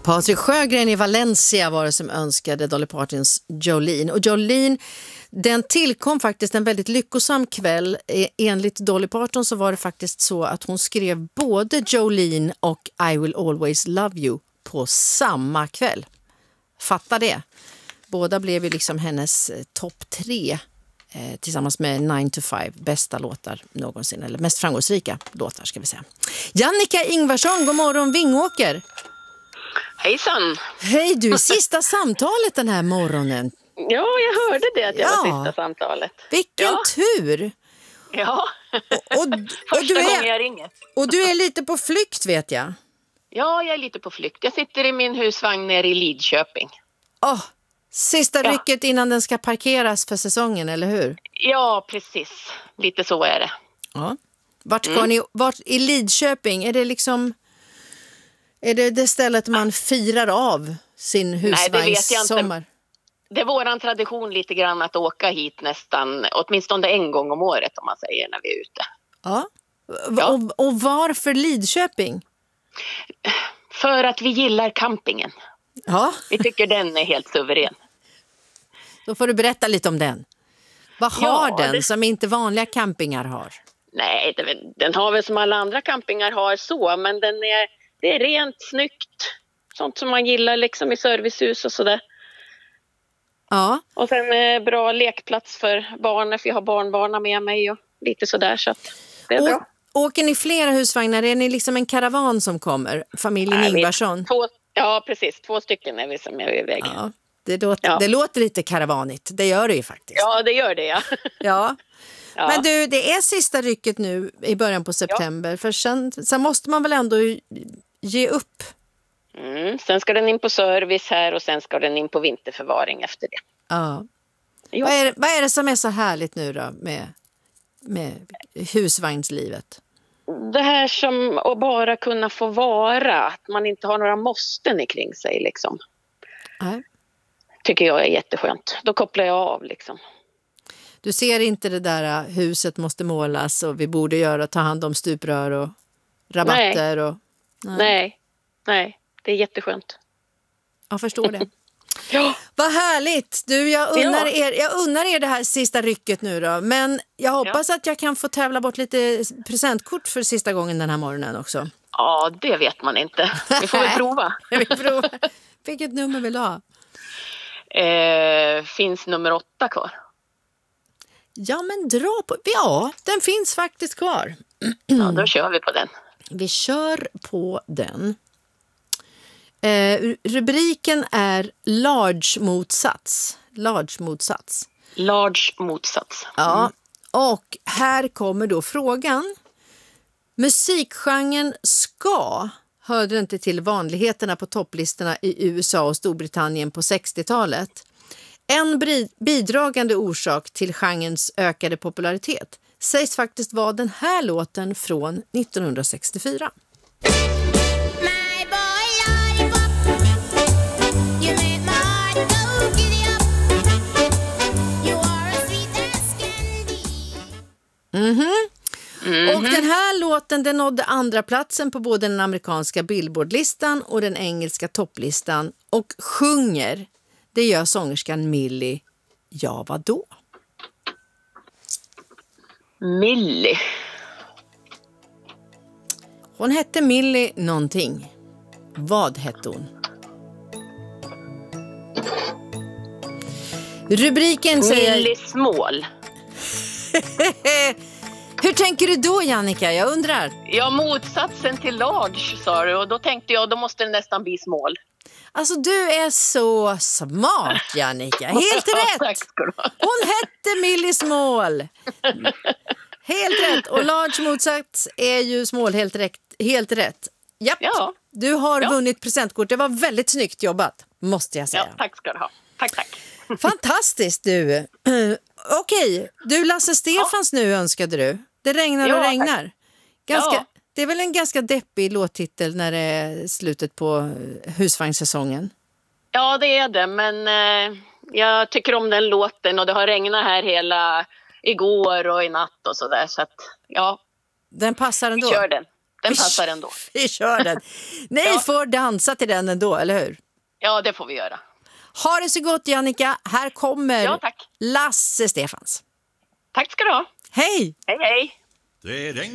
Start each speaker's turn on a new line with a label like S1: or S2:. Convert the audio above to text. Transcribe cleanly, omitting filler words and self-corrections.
S1: Patrik Sjögren i Valencia var det som önskade Dolly Partons Jolene. Och Jolene, den tillkom faktiskt en väldigt lyckosam kväll. Enligt Dolly Parton så var det faktiskt så att hon skrev både Jolene och I Will Always Love You på samma kväll. Fatta det. Båda blev ju liksom hennes topp 3 tillsammans med 9 to 5 bästa låtar någonsin, eller mest framgångsrika låtar ska vi säga. Jannica Ingvarsson, god morgon Vingåker.
S2: Hejsan!
S1: Hej du, sista samtalet den här morgonen.
S2: Ja, jag hörde det att jag var sista samtalet.
S1: Vilken tur!
S2: Ja,
S1: och
S2: första gången jag ringer.
S1: Och du är lite på flykt vet jag.
S2: Ja, jag är lite på flykt. Jag sitter i min husvagn nere i Lidköping.
S1: Sista rycket innan den ska parkeras för säsongen, eller hur?
S2: Ja, precis. Lite så är det.
S1: Ja. Vart ska ni, vart i Lidköping? Är det liksom... Är det stället man firar av sin husvagnssommar?
S2: Det är våran tradition lite grann att åka hit nästan, åtminstone en gång om året om man säger när vi är ute.
S1: Ja. Och varför Lidköping?
S2: För att vi gillar campingen.
S1: Ja.
S2: Vi tycker den är helt suverän.
S1: Då får du berätta lite om den. Vad har den som inte vanliga campingar har?
S2: Nej, den har väl som alla andra campingar har så, men det är rent, snyggt. Sånt som man gillar liksom i servicehus och sådär.
S1: Ja.
S2: Och sen bra lekplats för barnen, för jag har barnbarna med mig och lite sådär, så att det är bra.
S1: Åker ni flera husvagnar? Är ni liksom en karavan som kommer? Familjen Ingvarsson?
S2: Ja, precis. 2 stycken är vi som är iväg.
S1: Ja, det låter lite karavanigt. Det gör det ju faktiskt.
S2: Ja, det gör det, ja.
S1: Ja. Men du, det är sista rycket nu i början på september. För sen måste man väl ändå ge upp.
S2: Sen ska den in på service här och sen ska den in på vinterförvaring efter det.
S1: Ja. Vad är det som är så härligt nu då med husvagnslivet?
S2: Det här som att bara kunna få vara, att man inte har några måsten kring sig liksom. Tycker jag är jätteskönt. Då kopplar jag av liksom.
S1: Du ser inte det där huset måste målas och vi borde ta hand om stuprör och rabatter?
S2: Nej, det är jätteskönt.
S1: Jag förstår det.
S2: Ja.
S1: Vad härligt! Du, jag unnar er det här sista rycket nu då. Men jag hoppas att jag kan få tävla bort lite presentkort för sista gången den här morgonen också.
S2: Ja, det vet man inte. Vi får väl prova.
S1: Vilket nummer vill du ha?
S2: Finns nummer 8 kvar?
S1: Ja, men dra på... Ja, den finns faktiskt kvar.
S2: Ja, då kör vi på den.
S1: Vi kör på den. Rubriken är large motsats. Ja, och här kommer då frågan. Musikgenren ska hörde inte till vanligheterna på topplistorna i USA och Storbritannien på 60-talet. En bidragande orsak till genrens ökade popularitet sägs faktiskt vara den här låten från 1964. Och den här låten den nådde andra platsen på både den amerikanska Billboardlistan och den engelska topplistan, och sjunger, det gör sångerskan Millie. Ja, vadå?
S2: Millie.
S1: Hon hette Millie någonting. Vad hette hon? Rubriken säger...
S2: Millie Small.
S1: Hur tänker du då, Jannica? Jag undrar.
S2: Ja, motsatsen till large, sa du. Och då tänkte jag, då måste det nästan bli small.
S1: Alltså, du är så smart, Jannica. Helt rätt!
S2: Tack ska du ha.
S1: Hon hette Millie Small. Helt rätt. Och large motsats är ju small, helt rätt. Japp. Ja. Du har vunnit presentkort. Det var väldigt snyggt jobbat, måste jag säga.
S2: Ja, tack ska du ha. Tack.
S1: Fantastiskt, du. Okej, du Lasse Stefans nu önskade du. Det regnar och regnar. Det är väl en ganska deppig låttitel när det är slutet på husvagnssäsongen. Ja,
S2: det är det, men jag tycker om den låten och det har regnat här hela igår och i natt och sådär, så att ja.
S1: Den passar ändå.
S2: Kör den. Den passar ändå.
S1: Vi kör den. Ni får dansa till den ändå, eller hur?
S2: Ja, det får vi göra.
S1: Ha det så gott, Jannica. Här kommer
S2: tack.
S1: Lasse Stefans.
S2: Tack ska du ha.
S1: Hej!
S2: Hej, hej.
S3: Det är